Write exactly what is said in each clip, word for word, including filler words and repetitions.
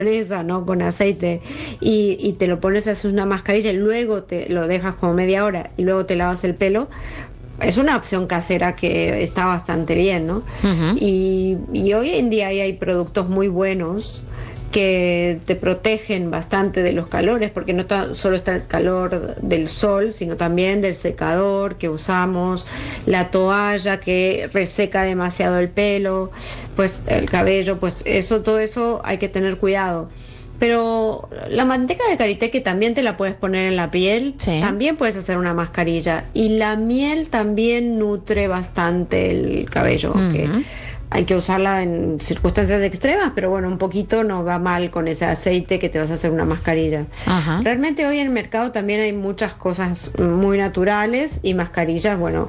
mayonesa, ¿no? Con aceite y, y te lo pones, haces una mascarilla y luego te lo dejas como media hora y luego te lavas el pelo. Es una opción casera que está bastante bien, ¿no? Ujú. Y, y hoy en día hay, hay productos muy buenos que te protegen bastante de los calores, porque no ta- solo está el calor del sol, sino también del secador que usamos, la toalla que reseca demasiado el pelo, pues el cabello, pues eso, todo eso hay que tener cuidado. Pero la manteca de karité, que también te la puedes poner en la piel, Sí. también puedes hacer una mascarilla. Y la miel también nutre bastante el cabello, aunque Ujú. hay que usarla en circunstancias extremas, pero bueno, un poquito no va mal con ese aceite que te vas a hacer una mascarilla. Ajá. Realmente hoy en el mercado también hay muchas cosas muy naturales y mascarillas, bueno,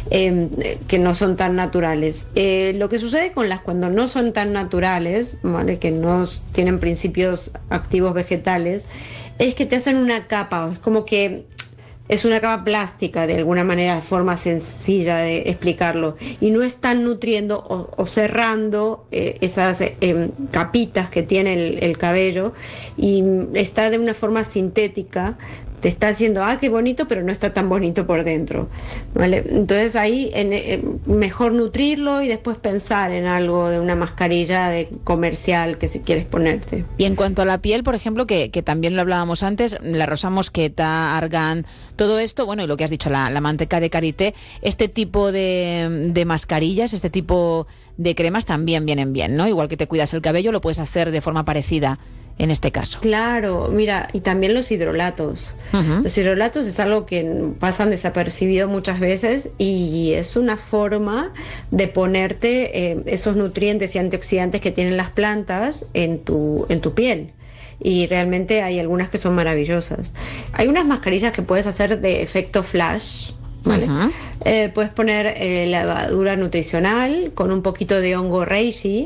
eh, que no son tan naturales. Eh, lo que sucede con las cuando no son tan naturales, ¿vale? Que no s- tienen principios activos vegetales, es que te hacen una capa, es como que es una capa plástica, de alguna manera, forma sencilla de explicarlo, y no están nutriendo o, o cerrando eh, esas eh, em, capitas que tiene el, el cabello, y mm, está de una forma sintética. Te está haciendo, ah, qué bonito, pero no está tan bonito por dentro, ¿vale? Entonces ahí en, eh, mejor nutrirlo y después pensar en algo de una mascarilla de comercial que si quieres ponerte. Y en cuanto a la piel, por ejemplo, que, que también lo hablábamos antes, la rosa mosqueta, argán, todo esto, bueno, y lo que has dicho, la, la manteca de karité, este tipo de, de mascarillas, este tipo de cremas también vienen bien, ¿no? Igual que te cuidas el cabello, lo puedes hacer de forma parecida en este caso. Claro, mira, y también los hidrolatos. Ujú. Los hidrolatos es algo que pasan desapercibido muchas veces y es una forma de ponerte eh, esos nutrientes y antioxidantes que tienen las plantas en tu, en tu piel. Y realmente hay algunas que son maravillosas. Hay unas mascarillas que puedes hacer de efecto flash, ¿vale? Ujú. Eh, puedes poner eh, levadura nutricional con un poquito de hongo reishi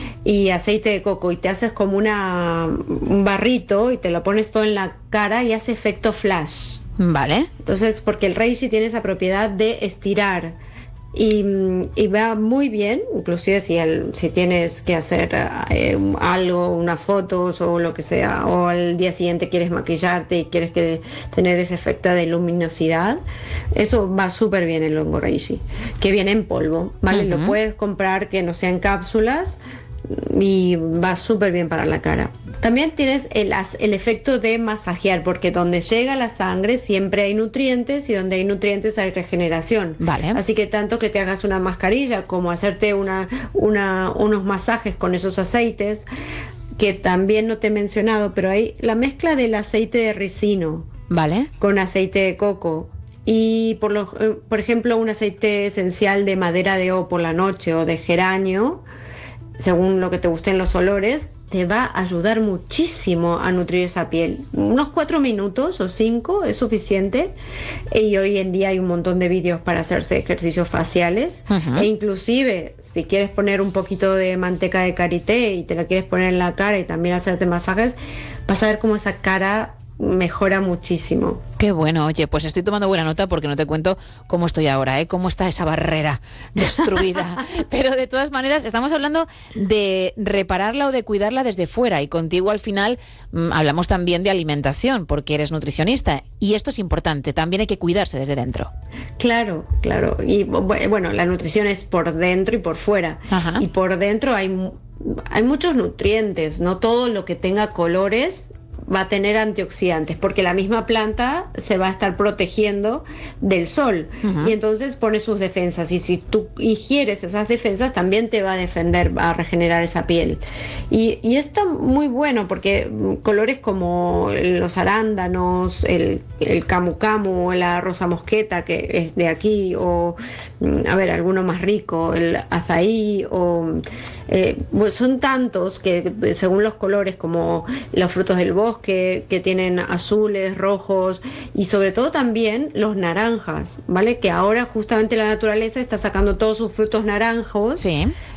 y aceite de coco y te haces como una, un barrito y te lo pones todo en la cara y hace efecto flash. Vale. Entonces, porque el reishi tiene esa propiedad de estirar y, y va muy bien, inclusive si, el, si tienes que hacer eh, algo, unas fotos o lo que sea, o al día siguiente quieres maquillarte y quieres que tener ese efecto de luminosidad, eso va súper bien el hongo reishi, que viene en polvo, ¿vale? Ujú. Lo puedes comprar que no sean cápsulas y va súper bien para la cara. También tienes el, as- el efecto de masajear, porque donde llega la sangre siempre hay nutrientes y donde hay nutrientes hay regeneración. Vale. Así que tanto que te hagas una mascarilla como hacerte una, una, unos masajes con esos aceites, que también no te he mencionado, pero hay la mezcla del aceite de ricino Vale. con aceite de coco. Y por, lo, eh, por ejemplo, un aceite esencial de madera de O por la noche o de geranio, según lo que te gusten los olores, te va a ayudar muchísimo a nutrir esa piel. Unos cuatro minutos o cinco es suficiente. Y hoy en día hay un montón de vídeos para hacerse ejercicios faciales. Ujú. E inclusive, si quieres poner un poquito de manteca de karité y te la quieres poner en la cara y también hacerte masajes, vas a ver cómo esa cara mejora muchísimo. Qué bueno, oye, pues estoy tomando buena nota porque no te cuento cómo estoy ahora, ¿eh? Cómo está esa barrera destruida. Pero de todas maneras, estamos hablando de repararla o de cuidarla desde fuera y contigo al final mmm, hablamos también de alimentación porque eres nutricionista y esto es importante, también hay que cuidarse desde dentro. Claro, claro. Y bu- bueno, la nutrición es por dentro y por fuera. Ajá. Y por dentro hay, mu- hay muchos nutrientes, no todo lo que tenga colores va a tener antioxidantes, porque la misma planta se va a estar protegiendo del sol. Ujú. Y entonces pone sus defensas, y si tú ingieres esas defensas también te va a defender, va a regenerar esa piel. Y, y está muy bueno porque mm, colores como los arándanos, el, el camu camu, la rosa mosqueta que es de aquí, o mm, a ver, alguno más rico, el azaí, o eh, pues son tantos que eh, según los colores, como los frutos del bosque que tienen azules, rojos, y sobre todo también los naranjas, ¿vale? Que ahora justamente la naturaleza está sacando todos sus frutos naranjos. Sí.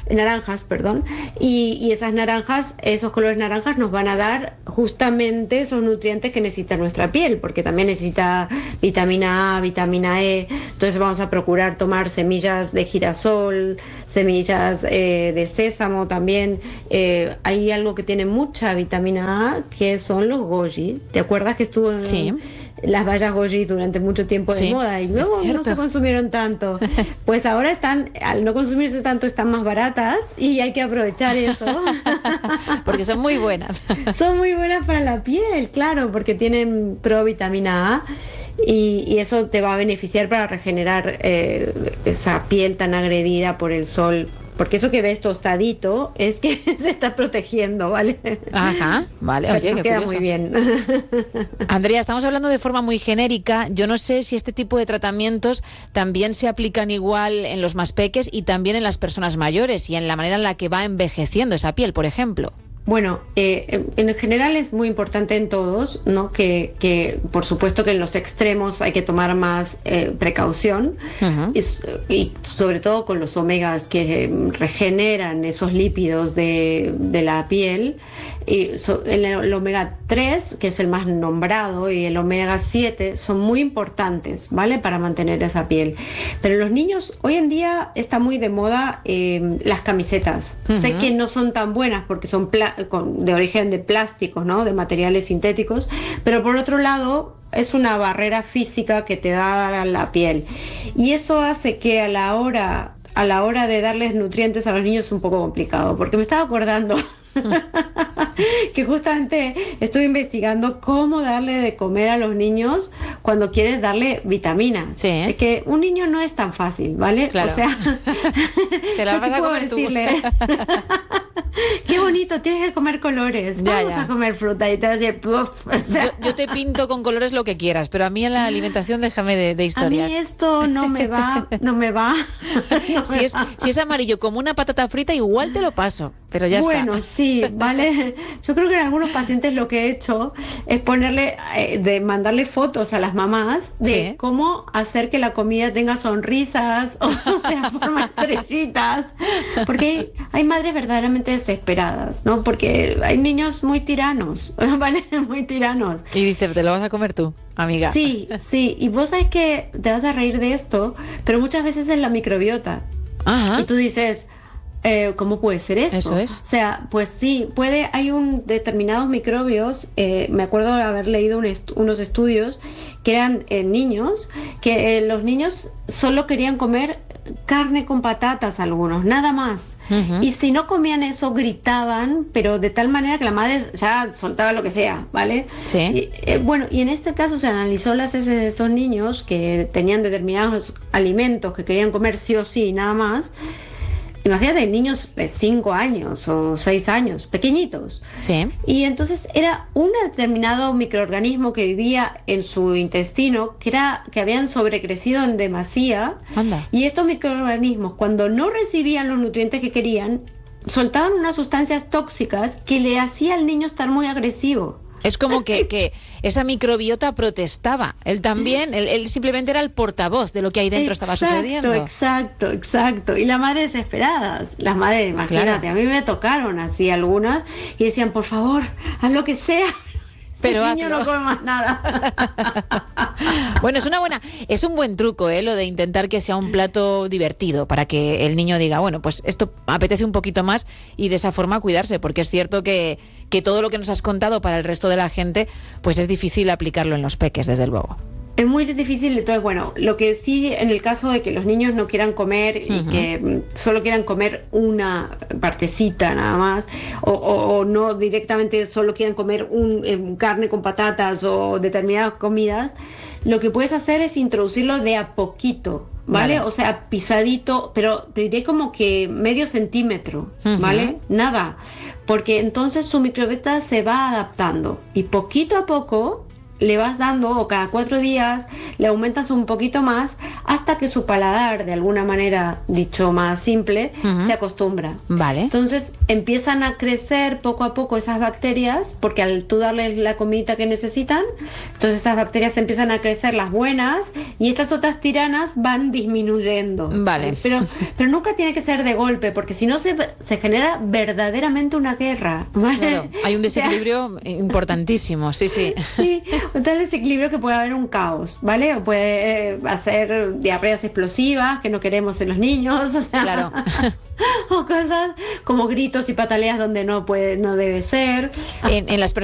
naranjas, perdón, y, y esas naranjas, esos colores naranjas nos van a dar justamente esos nutrientes que necesita nuestra piel, porque también necesita vitamina A, vitamina E. Entonces vamos a procurar tomar semillas de girasol, semillas eh, de sésamo también. Eh, hay algo que tiene mucha vitamina A, que son los goji. ¿Te acuerdas que estuvo en sí. las bayas goji durante mucho tiempo de sí, moda y luego no se consumieron tanto? Pues ahora están, al no consumirse tanto, están más baratas y hay que aprovechar eso. Porque son muy buenas. Son muy buenas para la piel, claro, porque tienen provitamina A y, y eso te va a beneficiar para regenerar eh, esa piel tan agredida por el sol. Porque eso que ves tostadito es que se está protegiendo, ¿vale? Ajá, vale, oye, Pero qué queda curioso. muy bien. Andrea, estamos hablando de forma muy genérica. Yo no sé si este tipo de tratamientos también se aplican igual en los más peques y también en las personas mayores y en la manera en la que va envejeciendo esa piel, por ejemplo. Bueno, eh, en general es muy importante en todos, ¿no? Que, que por supuesto que en los extremos hay que tomar más eh, precaución Uh-huh. y, y sobre todo con los omegas que eh, regeneran esos lípidos de, de la piel. Y so, el, el omega tres, que es el más nombrado, y el omega siete son muy importantes, ¿vale? Para mantener esa piel. Pero los niños, hoy en día está muy de moda eh, las camisetas. Uh-huh. Sé que no son tan buenas porque son pla- con, de origen de plásticos, ¿no? De materiales sintéticos, pero por otro lado es una barrera física que te da la piel y eso hace que a la hora a la hora de darles nutrientes a los niños es un poco complicado, porque me estaba acordando que justamente estuve investigando cómo darle de comer a los niños cuando quieres darle vitaminas. Sí, ¿eh? Es que un niño no es tan fácil, ¿vale? Claro. O sea, te la vas a comer decirle? Qué bonito, tienes que comer colores. Ya, Vamos ya. a comer fruta y te vas a decir, "Puf", o sea, Yo, yo te pinto con colores lo que quieras, pero a mí en la alimentación déjame de, de a historias. mí esto no me va, no me va. no Si me es, va. si es amarillo como una patata frita, igual te lo paso, pero ya Bueno, está. sí, vale. Yo creo que en algunos pacientes lo que he hecho es ponerle, eh, de mandarle fotos a las mamás de Sí. cómo hacer que la comida tenga sonrisas, o, o sea, forma estrellitas. Porque hay, hay madres verdaderamente desesperadas, ¿no? Porque hay niños muy tiranos, ¿vale? Muy tiranos. Y dice, te lo vas a comer tú, amiga. Sí, sí. Y vos sabés que te vas a reír de esto, pero muchas veces es la microbiota. Ajá. Y tú dices, eh, ¿cómo puede ser esto? Eso es. O sea, pues sí, puede, hay un determinados microbios, eh, me acuerdo de haber leído un est- unos estudios que eran eh, niños, que eh, los niños solo querían comer carne con patatas algunos, nada más. Ujú. Y si no comían eso, gritaban, pero de tal manera que la madre ya soltaba lo que sea, ¿vale? Sí. Y, eh, bueno, y en este caso se analizó las heces de esos niños que tenían determinados alimentos que querían comer sí o sí, nada más. Imagínate, niños de cinco años o seis años, pequeñitos. Sí. Y entonces era un determinado microorganismo que vivía en su intestino, que era que habían sobrecrecido en demasía. Anda. Y estos microorganismos, cuando no recibían los nutrientes que querían, soltaban unas sustancias tóxicas que le hacía al niño estar muy agresivo. Es como que, que esa microbiota protestaba. Él también, él, él simplemente era el portavoz de lo que ahí dentro estaba sucediendo. Exacto, exacto. Y las madres desesperadas, las madres, imagínate, Claro. a mí me tocaron así algunas y decían, por favor, haz lo que sea. Pero el niño hazlo. no come más nada. Bueno, es una buena, es un buen truco, ¿eh? Lo de intentar que sea un plato divertido para que el niño diga, bueno, pues esto apetece un poquito más y de esa forma cuidarse, porque es cierto que, que todo lo que nos has contado para el resto de la gente, pues es difícil aplicarlo en los peques, desde luego. Es muy difícil, entonces bueno, lo que sí en el caso de que los niños no quieran comer y Ujú. que mm, solo quieran comer una partecita nada más, o, o- o no directamente solo quieran comer un, eh, carne con patatas o determinadas comidas, lo que puedes hacer es introducirlo de a poquito, ¿vale? Vale. O sea, pisadito, pero te diré como que medio centímetro, Ujú. ¿vale? Nada, porque entonces su microbiota se va adaptando y poquito a poco le vas dando, o cada cuatro días le aumentas un poquito más hasta que su paladar, de alguna manera, dicho más simple, uh-huh. se acostumbra. Vale. Entonces empiezan a crecer poco a poco esas bacterias, porque al tú darles la comida que necesitan, entonces esas bacterias empiezan a crecer, las buenas, y estas otras tiranas van disminuyendo. Vale. Pero, pero nunca tiene que ser de golpe, porque si no se, se genera verdaderamente una guerra. ¿Vale? Claro, hay un desequilibrio o sea, importantísimo, sí, sí. Sí, un tal desequilibrio que puede haber un caos, ¿vale? O puede eh, hacer diarreas explosivas que no queremos en los niños, o sea, claro. o cosas como gritos y pataleas donde no puede, no debe ser. En, en las personas